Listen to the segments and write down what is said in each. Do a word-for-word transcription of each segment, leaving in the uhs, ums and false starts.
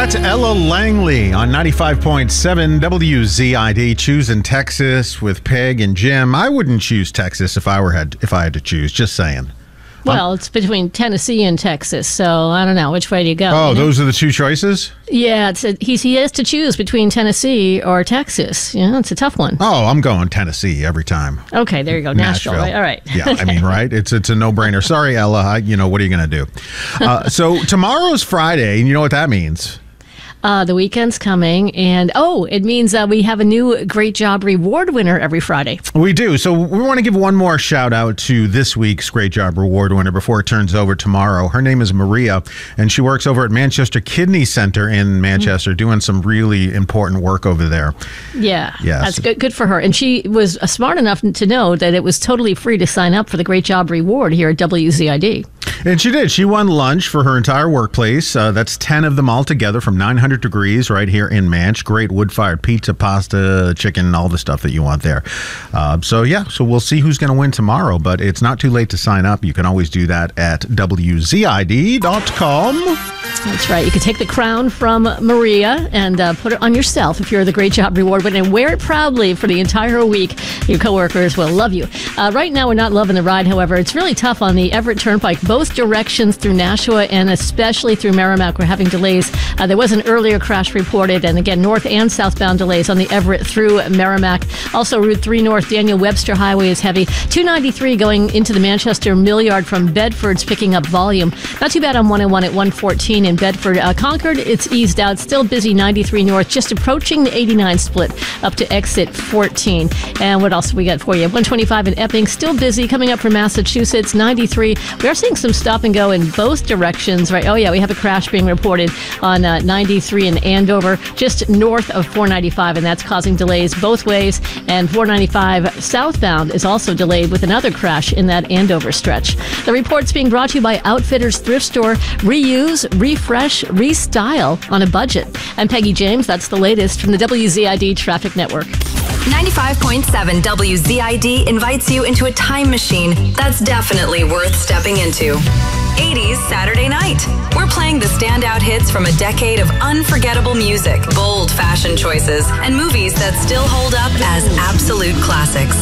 That's Ella Langley on ninety-five point seven W Z I D, choosing Texas with Peg and Jim. I wouldn't choose Texas if I were had if I had to choose, just saying. Well, um, it's between Tennessee and Texas, so I don't know. Which way do you go? Oh, you know? Those are the two choices? Yeah, it's a, he's, he has to choose between Tennessee or Texas. You know, it's a tough one. Oh, I'm going Tennessee every time. Okay, there you go. Nashville, Nashville. Right? All right. Yeah, I mean, right? It's it's a no-brainer. Sorry, Ella. I, you know, what are you going to do? Uh, so tomorrow's Friday, and you know what that means? Uh, the weekend's coming, and oh, it means uh, we have a new Great Job Reward winner every Friday. We do. So we want to give one more shout out to this week's Great Job Reward winner before it turns over tomorrow. Her name is Maria, and she works over at Manchester Kidney Center in Manchester, mm-hmm. doing some really important work over there. Yeah, yes. That's good, good for her. And she was uh, smart enough to know that it was totally free to sign up for the Great Job Reward here at W Z I D. And she did. She won lunch for her entire workplace. Uh, that's ten of them all together from nine hundred degrees right here in Manch. Great wood-fired pizza, pasta, chicken, all the stuff that you want there. Uh, so, yeah, so we'll see who's going to win tomorrow, but it's not too late to sign up. You can always do that at W Z I D dot com. That's right. You can take the crown from Maria and uh, put it on yourself if you're the Great Job Reward winner, and wear it proudly for the entire week. Your coworkers will love you. Uh, right now, we're not loving the ride, however. It's really tough on the Everett Turnpike, both directions through Nashua and especially through Merrimack. We're having delays. Uh, there was an earlier crash reported, and again, north and southbound delays on the Everett through Merrimack. Also, Route three North, Daniel Webster Highway is heavy. two ninety-three going into the Manchester Mill Yard from Bedford's picking up volume. Not too bad on one oh one at one fourteen in Bedford. Uh, Concord, it's eased out. Still busy ninety-three North, just approaching the eighty-nine split up to exit fourteen. And what else we got for you? one twenty-five in Epping, still busy coming up from Massachusetts. ninety-three. We are seeing some stop and go in both directions, right? Oh, yeah, we have a crash being reported on uh, ninety-three in Andover, just north of four ninety-five, and that's causing delays both ways. And four ninety-five southbound is also delayed with another crash in that Andover stretch. The report's being brought to you by Outfitters Thrift Store. Reuse, refresh, restyle on a budget. I'm Peggy James. That's the latest from the W Z I D Traffic Network. ninety-five point seven W Z I D invites you into a time machine that's definitely worth stepping into. eighties Saturday night. We're playing the standout hits from a decade of unforgettable music, bold fashion choices, and movies that still hold up as absolute classics.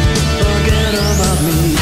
Forget about me.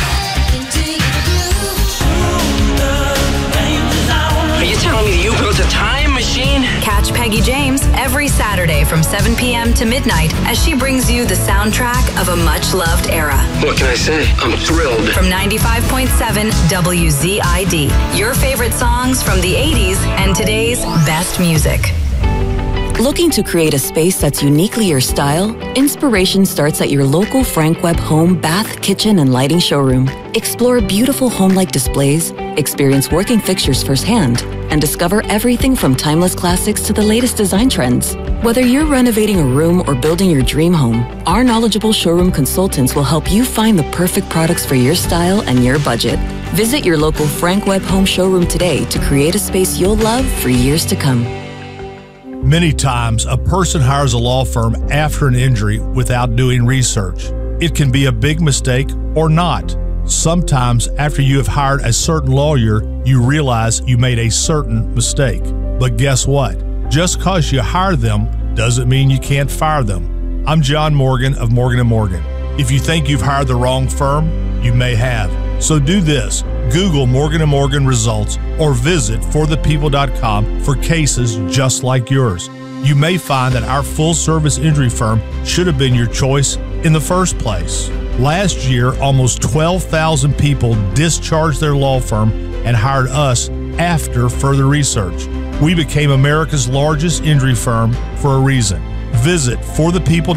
Are you telling me you built a time machine? Catch Peggy James every Saturday from seven p.m. to midnight as she brings you the soundtrack of a much-loved era. What can I say? I'm thrilled. From ninety-five point seven W Z I D, your favorite songs from the eighties and today's best music. Looking to create a space that's uniquely your style? Inspiration starts at your local Frank Webb home, bath, kitchen, and lighting showroom. Explore beautiful home-like displays, experience working fixtures firsthand, and discover everything from timeless classics to the latest design trends. Whether you're renovating a room or building your dream home, our knowledgeable showroom consultants will help you find the perfect products for your style and your budget. Visit your local Frank Webb home showroom today to create a space you'll love for years to come. Many times, a person hires a law firm after an injury without doing research. It can be a big mistake or not. Sometimes, after you have hired a certain lawyer, you realize you made a certain mistake. But guess what? Just because you hire them doesn't mean you can't fire them. I'm John Morgan of Morgan and Morgan. If you think you've hired the wrong firm, you may have. So do this. Google Morgan and Morgan results or visit for the people dot com for cases just like yours. You may find that our full-service injury firm should have been your choice in the first place. Last year, almost twelve thousand people discharged their law firm and hired us after further research. We became America's largest injury firm for a reason. Visit for the people